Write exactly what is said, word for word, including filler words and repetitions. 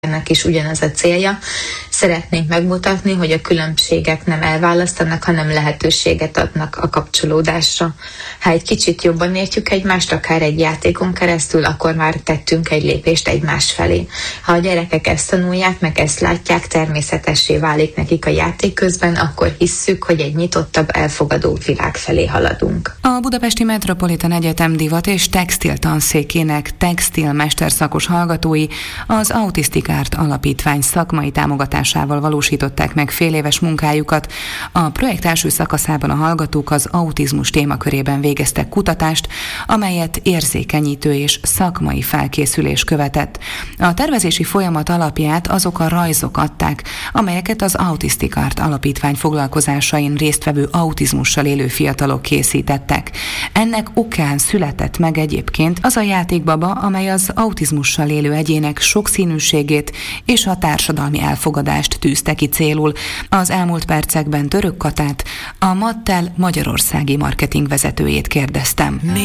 ennek is ugyanaz a célja. Szeretnénk megmutatni, hogy a különbségek nem elválasztanak, hanem lehetőséget adnak a kapcsolódásra. Ha egy kicsit jobban értjük egymást, akár egy játékon keresztül, akkor már tettünk egy lépést egymás felé. Ha a gyerekek ezt tanulják, meg ezt látják, természetessé válik nekik a játék közben, akkor hisszük, hogy egy nyitottabb, elfogadó világ felé haladunk. A Budapesti Metropolitan Egyetem divat és textil tanszékének textil mesterszakos hallgatói az Autistic Art Alapítvány szakmai támogatásával valósították meg féléves munkájukat. A projekt első szakaszában a hallgatók az autizmus témakörében végeztek kutatást, amelyet érzékenyítő és szakmai felkészülés követett. A tervezési folyamat alapját azok a rajzok adták, amelyeket az Autistic Art Alapítvány foglalkozásain résztvevő autizmussal élő fiatalok készítettek. Ennek okán született meg egyébként az a játékbaba, amely az autizmussal élő egyének sokszínűségét és a társadalmi elfogadást tűzte ki célul. Az elmúlt percekben Török Katát, a Mattel magyarországi marketingvezetőjét kérdeztem.